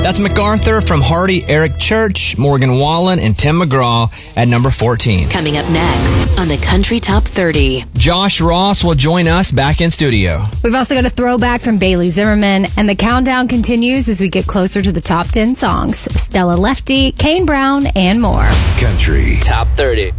That's MacArthur from Hardy, Eric Church, Morgan Wallen, and Tim McGraw at number 14. Coming up next on the Country Top 30. Josh Ross will join us back in studio. We've also got a throwback from Bailey Zimmerman, and the countdown continues as we get closer to the top 10 songs. Stella Lefty, Kane Brown, and more. Country Top 30.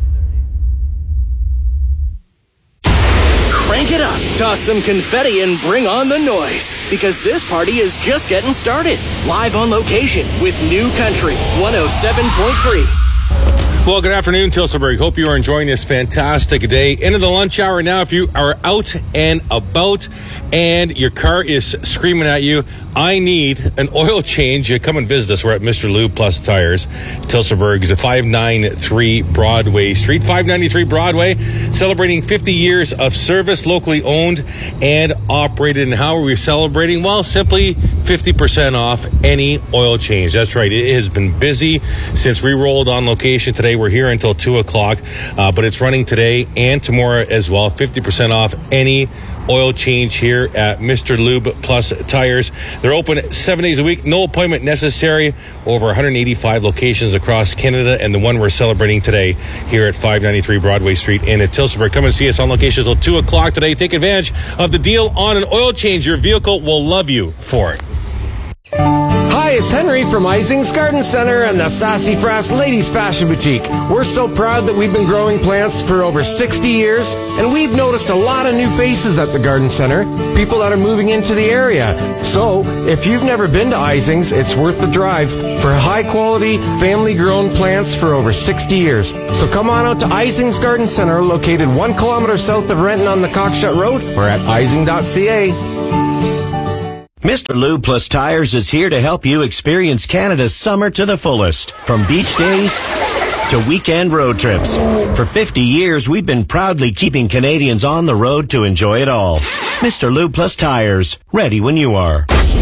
Crank it up, toss some confetti, and bring on the noise, because this party is just getting started. Live on location with New Country 107.3. Well, good afternoon, Tilsonburg. Hope you are enjoying this fantastic day. Into the lunch hour now. If you are out and about and your car is screaming at you, I need an oil change, come and visit us. We're at Mr. Lube Plus Tires. Tilsonburg is at 593 Broadway Street. 593 Broadway, celebrating 50 years of service, locally owned and operated. And how are we celebrating? Well, simply 50% off any oil change. That's right. It has been busy since we rolled on location today. We're here until 2 o'clock, but it's running today and tomorrow as well. 50% off any oil change here at Mr. Lube Plus Tires. They're open 7 days a week, no appointment necessary. Over 185 locations across Canada, and the one we're celebrating today here at 593 Broadway Street in Tilsonburg. Come and see us on location until 2 o'clock today. Take advantage of the deal on an oil change. Your vehicle will love you for it. Hi, it's Henry from Ising's Garden Center and the Sassy Frass Ladies Fashion Boutique. We're so proud that we've been growing plants for over 60 years, and we've noticed a lot of new faces at the Garden Center, people that are moving into the area. So, if you've never been to Ising's, it's worth the drive for high-quality, family-grown plants for over 60 years. So come on out to Ising's Garden Center, located 1 kilometer south of Renton on the Cockshut Road, or at ising.ca. Mr. Lube Plus Tires is here to help you experience Canada's summer to the fullest. From beach days to weekend road trips. For 50 years, we've been proudly keeping Canadians on the road to enjoy it all. Mr. Lube Plus Tires, ready when you are.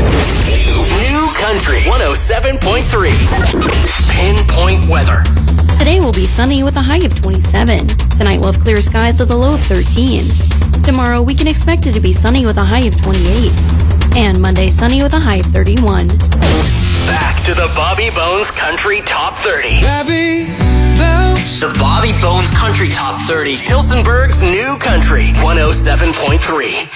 New Country 107.3. Pinpoint weather. Today will be sunny with a high of 27. Tonight we'll have clear skies with a low of 13. Tomorrow we can expect it to be sunny with a high of 28. And Monday sunny with a high of 31. Back to the Bobby Bones Country Top 30. Bobby Bones. The Bobby Bones Country Top 30. Tilsonburg's New Country 107.3.